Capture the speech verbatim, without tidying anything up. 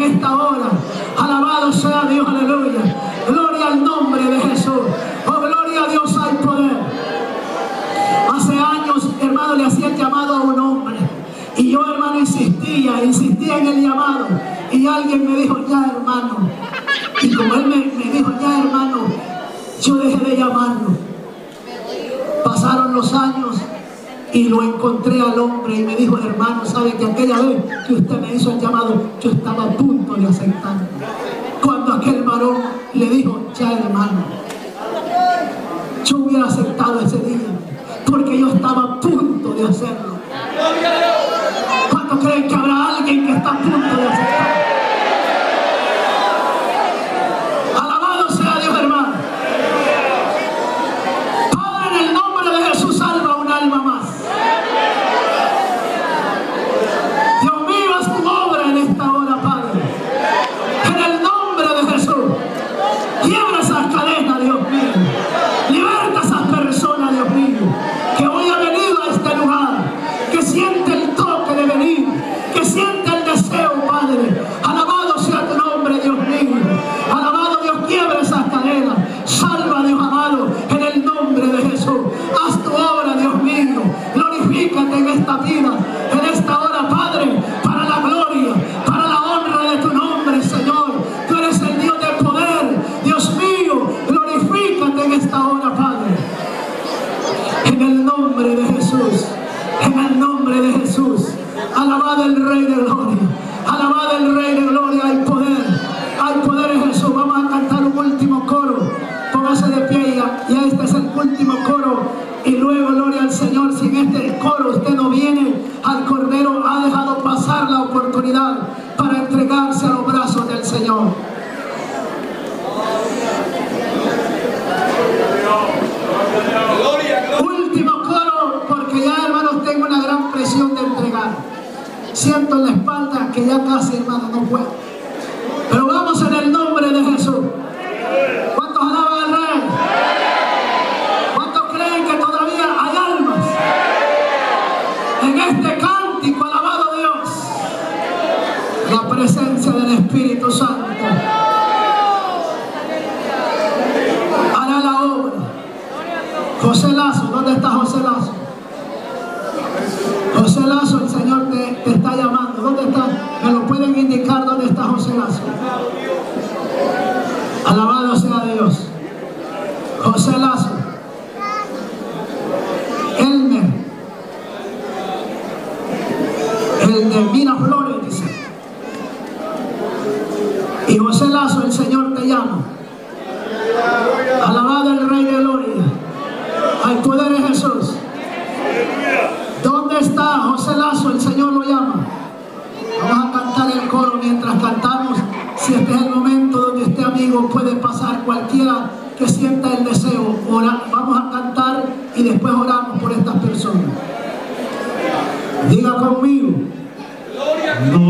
esta hora. Alabado sea Dios, aleluya. Gloria al nombre de Jesús. Oh, gloria a Dios, al poder. Hace años, hermano, le hacía el llamado a un hombre. Y yo, hermano, insistía, insistía en el llamado. Y alguien me dijo, ya, hermano. Y como él me, me dijo, ya, hermano, yo dejé de llamarlo. Pasaron los años y lo encontré al hombre y me dijo, hermano, ¿sabe que aquella vez que usted me hizo el llamado, yo estaba a punto de aceptar? Cuando aquel varón le dijo, ya, hermano, yo hubiera aceptado ese día, porque yo estaba a punto de hacerlo. ¿Cuántos creen que habrá alguien que está a punto de aceptar? Alabado sea Dios, hermano. Padre, en el nombre de Jesús, salva un alma más. Dios mío, haz tu obra en esta hora, Padre. En el nombre de Jesús, quiebra esas cadenas, Dios mío. Liberta a esas personas, Dios mío, que hoy ha venido a este lugar, que siente el toque de venir, que siente el deseo, Padre. Alabado sea tu nombre, Dios mío. Alabado Dios, quiebra esas cadenas. Salva, Dios amado, en el nombre de Jesús. Haz tu obra, Dios mío. Glorifícate en esta vida, en esta hora, Padre, para la gloria, para la honra de tu nombre, Señor. Tú eres el Dios de poder, Dios mío. Glorifícate en esta hora, Padre. En el nombre de Jesús, en el nombre de Jesús. Alabado el Rey de Gloria, alabado el Rey de Gloria. Hay poder, hay poder en Jesús. Vamos a cantar un último coro. Póngase de pie, y ya este es el último coro. Y luego, gloria al Señor. Si en este coro usted no viene al Cordero, ha dejado pasar la oportunidad para entregarse a los brazos del Señor. Último coro, porque ya, hermanos, tengo una gran presión de entregar. Siento en la espalda que ya casi, hermano, no puedo. Pero vamos en el nombre de Jesús. ¿Cuántos alaban al Rey? ¿Cuántos creen que todavía hay almas en este cántico? Alabado Dios. La presencia del Espíritu Santo hará la obra. José Lazo, ¿dónde está José Lazo? José Lazo, el Señor te, te está llamando. ¿Dónde está? ¿Me lo pueden indicar dónde está José Lazo? Alabado sea Dios. José Lazo. Elmer. El de Miraflores, dice. Y José Lazo, el Señor te llama. Alabado el Rey de Gloria. Hay poder en Jesús. ¿Dónde está José Lazo? El Señor lo llama. Vamos a cantar el coro. Mientras cantamos, si este es el momento donde este amigo puede pasar, cualquiera que sienta el deseo, ora, vamos a cantar y después oramos por estas personas. Diga conmigo.